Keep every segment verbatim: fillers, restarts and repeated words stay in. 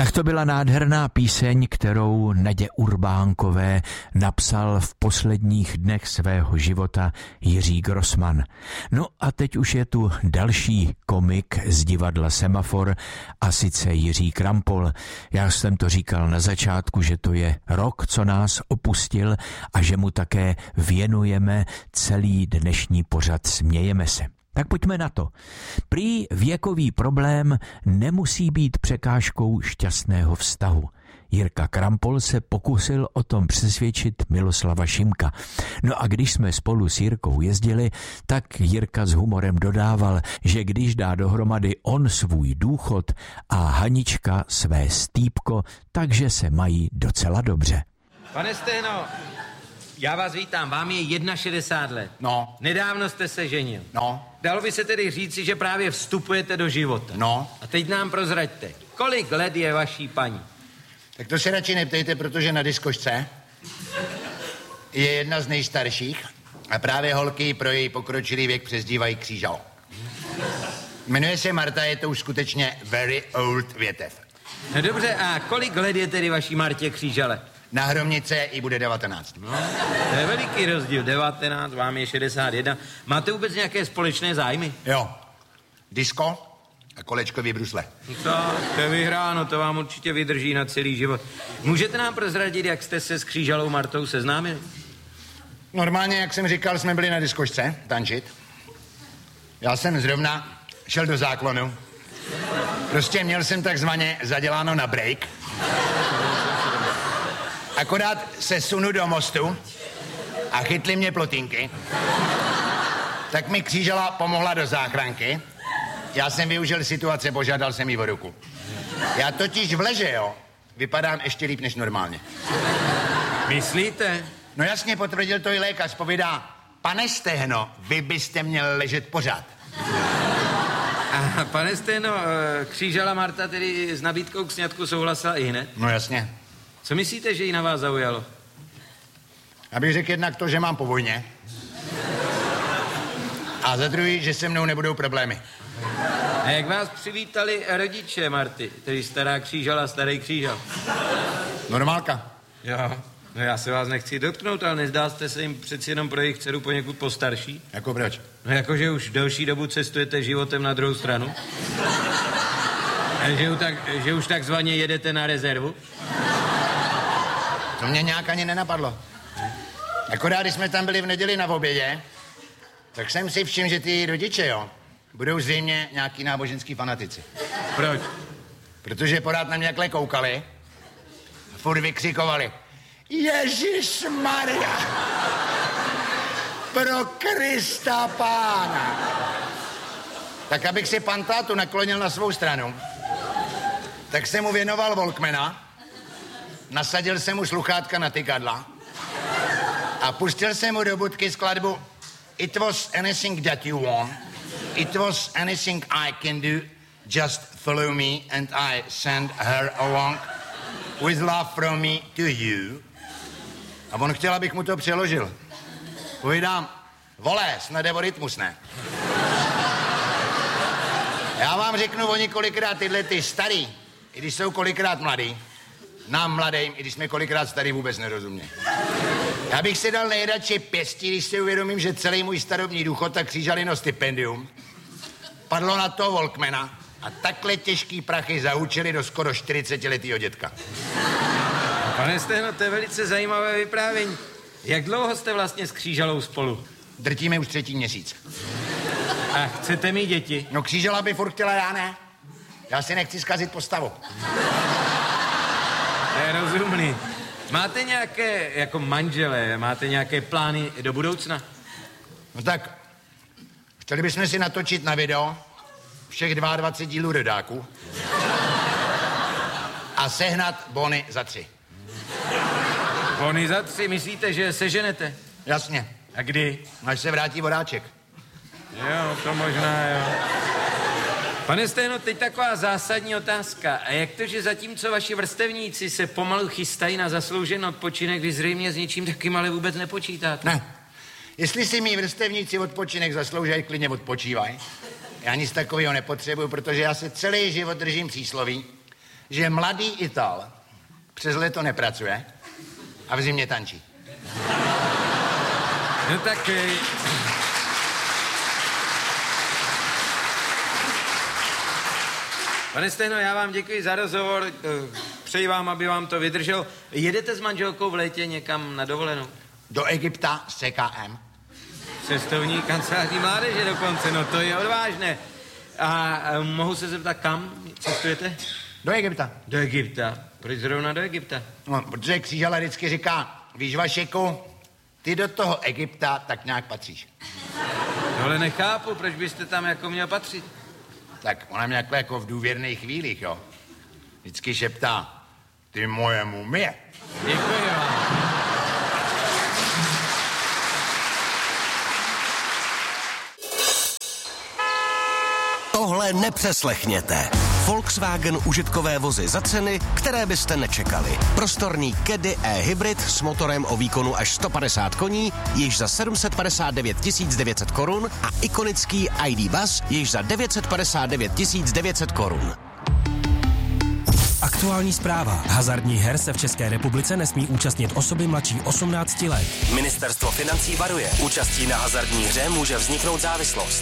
Tak to byla nádherná píseň, kterou Nadě Urbánkové napsal v posledních dnech svého života Jiří Grossman. No a teď už je tu další komik z divadla Semafor, a sice Jiří Krampol. Já jsem to říkal na začátku, že to je rok, co nás opustil a že mu také věnujeme celý dnešní pořad Smějeme se. Tak pojďme na to. Prý věkový problém nemusí být překážkou šťastného vztahu. Jirka Krampol se pokusil o tom přesvědčit Miloslava Šimka. No a když jsme spolu s Jirkou jezdili, tak Jirka s humorem dodával, že když dá dohromady on svůj důchod a Hanička své stýpko, takže se mají docela dobře. Pane Stehno, já vás vítám, vám je šedesát jedna let. No. Nedávno jste se ženil. No. Dalo by se tedy říci, že právě vstupujete do života. No. A teď nám prozraďte, kolik let je vaší paní? Tak to se radši neptejte, protože na diskošce je jedna z nejstarších a právě holky pro její pokročilý věk přezdívají křížalo. Jmenuje se Marta, je to už skutečně very old větev. No dobře, a kolik let je tedy vaší Martě Křížale? Na Hromnice jí bude devatenáct. No, to je veliký rozdíl, devatenáct, vám je šedesát jedna. Máte vůbec nějaké společné zájmy? Jo. Disko a kolečkový brusle. No to, to je vyhráno, to vám určitě vydrží na celý život. Můžete nám prozradit, jak jste se s Křížalou Martou seznámili? Normálně, jak jsem říkal, jsme byli na diskošce tančit. Já jsem zrovna šel do záklonu. Prostě měl jsem takzvaně zaděláno na break. Akorát se sunu do mostu a chytli mě plotínky. Tak mi Křížala pomohla do záchranky. Já jsem využil situace, požádal jsem jí o ruku. Já totiž v leže, jo, vypadám ještě líp než normálně. Myslíte? No jasně, potvrdil to i lékař, povídá, pane Stehno, vy byste měl ležet pořád. A pane Stehno, Křížala Marta tedy s nabídkou k sňatku souhlasila i hned? No jasně. Co myslíte, že jí na vás zaujalo? Abych řekl jednak to, že mám po vojně. A za druhý, že se mnou nebudou problémy. A jak vás přivítali rodiče Marty, tedy stará Křížala, starý Křížal? Normálka. Jo, no já se vás nechci dotknout, ale nezdá jste se jim přeci jenom pro jejich dceru poněkud postarší? Jako proč? No jakože už delší dobu cestujete životem na druhou stranu? A že, tak, že už takzvaně jedete na rezervu? To mě nějak ani nenapadlo. Akorát, když jsme tam byli v neděli na obědě, tak jsem si všiml, že ty rodiče, jo, budou zřejmě nějaký náboženský fanatici. Proč? Protože pořád na mě jakhle koukali a furt vykřikovali Ježišmarja! Pro Krista Pána! Tak abych si pan tátu naklonil na svou stranu, tak jsem mu věnoval Walkmana, nasadil jsem mu sluchátka na tykadla a pustil jsem mu do budky skladbu It was anything that you want, it was anything I can do, just follow me and I send her along with love from me to you. A on chtěl, abych mu to přeložil. Povídám, vole, snad je o rytmus, ne? Já vám řeknu o několikrát tyhle ty starý, i když jsou kolikrát mladý, nám mladým, i když jsme kolikrát starý, vůbec nerozumějí. Já bych si dal nejradši pěstí, když si uvědomím, že celý můj starobní důchod tak Křížalino stipendium padlo na toho Walkmana a takhle těžký prachy zahučili do skoro čtyřicetiletýho dětka. Pane Stehno, to je velice zajímavé vyprávění. Jak dlouho jste vlastně s Křížalou spolu? Drtíme už třetí měsíc. A chcete mít děti? No Křížala by furt chtěla, já ne. Já si nechci zkazit postavu. To je rozumný. Máte nějaké, jako manželé, máte nějaké plány do budoucna? No tak, chtěli bychom si natočit na video všech dvacet dva dílů Rodáků a sehnat bony za tři. Bony za tři, myslíte, že seženete? Jasně. A kdy? Až se vrátí Vodáček. Jo, to možná, jo. Pane Stehno, teď taková zásadní otázka. A jak to, že zatímco vaši vrstevníci se pomalu chystají na zasloužený odpočinek, vy zřejmě s něčím takým ale vůbec nepočítáte? Ne. Jestli si mý vrstevníci odpočinek zaslouží, klidně odpočívají. Já nic takového nepotřebuju, protože já se celý život držím přísloví. že mladý Ital přes léto nepracuje a v zimě tančí. No tak... Pane Stejno, já vám děkuji za rozhovor, přeji vám, aby vám to vydrželo. Jedete s manželkou v létě někam na dovolenou? Do Egypta s C K M. Cestovní kanceláří mládeže dokonce, no to je odvážné. A, a mohu se zeptat, kam cestujete? Do Egypta. Do Egypta. Proč zrovna do Egypta? No, protože Křížala vždycky říká, víš Vašeku, ty do toho Egypta tak nějak patříš. No ale nechápu, proč byste tam jako měl patřit? Tak ona mě jako, jako v důvěrných chvílích, jo. Vždycky šeptá, ty moje mumie. Děkuji vám. Tohle nepřeslechněte. Volkswagen užitkové vozy za ceny, které byste nečekali. Prostorný Caddy e-hybrid s motorem o výkonu až sto padesát koní, již za sedm set padesát devět tisíc devět set korun a ikonický I D Buzz již za devět set padesát devět tisíc devět set korun. Aktuální zpráva. Hazardních her se v České republice nesmí účastnit osoby mladší osmnácti let. Ministerstvo financí varuje. Účastí na hazardní hře může vzniknout závislost.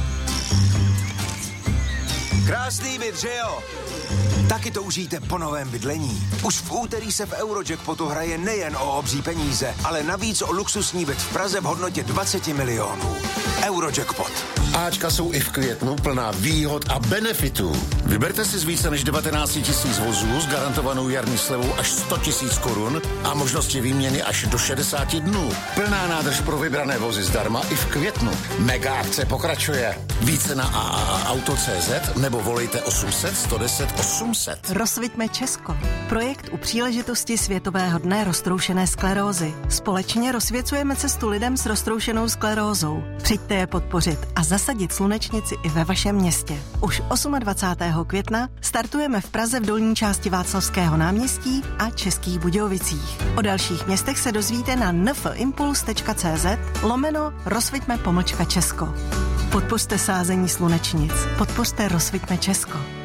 Krásný byt, že jo? Taky to užijte po novém bydlení. Už v úterý se v Eurojackpotu hraje nejen o obří peníze, ale navíc o luxusní byt v Praze v hodnotě dvacet milionů. Eurojackpot. Ačka jsou i v květnu plná výhod a benefitů. Vyberte si z více než devatenáct tisíc vozů s garantovanou jarní slevou až sto tisíc korun a možnosti výměny až do šedesáti dnů. Plná nádrž pro vybrané vozy zdarma i v květnu. Mega akce pokračuje. Více na a a a auto tečka cé zet nebo volejte osm set sto deset osm set. Rozsviťme Česko. Projekt u příležitosti Světového dne roztroušené sklerózy. Společně rozsvěcujeme cestu lidem s roztroušenou sklerózou. Přijďte je podpořit a zasadit slunečnici i ve vašem městě. Už dvacátého osmého května startujeme v Praze v dolní části Václavského náměstí a Českých Budějovicích. O dalších městech se dozvíte na nfimpuls tečka cé zet lomeno rozsviťme pomlčka Česko. Podpořte sázení slunečnic. Podpořte Rozsviťme Česko.